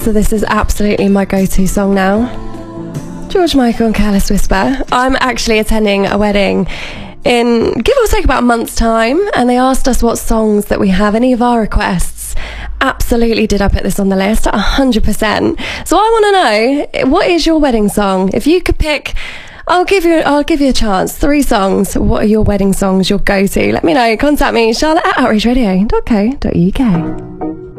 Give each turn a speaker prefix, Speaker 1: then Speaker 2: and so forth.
Speaker 1: So this is absolutely my go-to song now. George Michael and Careless Whisper. I'm actually attending a wedding in give or take about a month's time, and they asked us what songs that we have, any of our requests. Absolutely did I put this on the list, 100%. So I want to know, what is your wedding song? If you could pick, I'll give you a chance. 3 songs. What are your wedding songs, your go-to? Let me know. Contact me, Charlotte at outrageradio.co.uk.